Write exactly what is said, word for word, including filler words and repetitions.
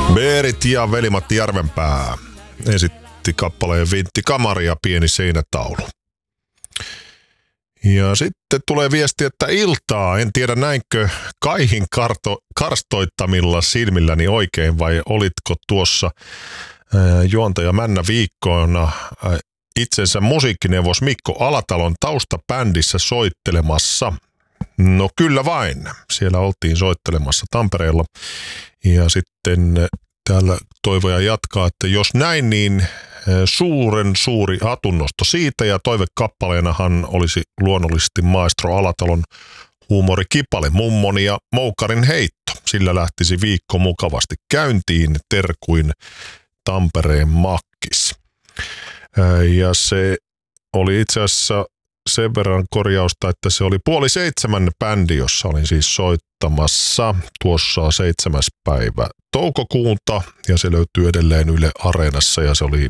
Berit ja Veli-Matti Järvenpää esitti kappaleen Vintti Kamari ja pieni seinätaulu. Ja sitten tulee viesti, että iltaa, en tiedä näinkö Kaihin karto, karstoittamilla silmilläni oikein vai olitko tuossa ää, juontaja Männä viikkoina ää, itsensä musiikkineuvos Mikko Alatalon taustabändissä soittelemassa. No kyllä vain, siellä oltiin soittelemassa Tampereella ja sitten täällä toivoja jatkaa, että jos näin, niin suuren suuri hatunnosto siitä ja toivekappaleenahan olisi luonnollisesti maestro Alatalon huumorikipale Mummoni ja Moukarin heitto. Sillä lähtisi viikko mukavasti käyntiin, terkuin Tampereen makkis. Ja se oli itse asiassa sen verran korjausta, että se oli puoli seitsemän bändi, jossa olin siis soittamassa tuossa seitsemäs päivä toukokuuta ja se löytyy edelleen Yle Areenassa ja se oli